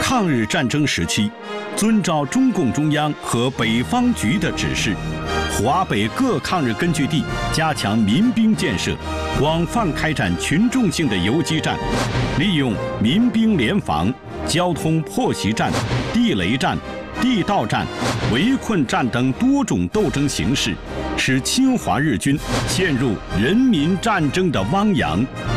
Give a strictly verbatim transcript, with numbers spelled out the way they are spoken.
抗日战争时期，遵照中共中央和北方局的指示，华北各抗日根据地加强民兵建设，广泛开展群众性的游击战，利用民兵联防、交通破袭战、地雷战、地道战、围困战等多种斗争形式，使侵华日军陷入人民战争的汪洋。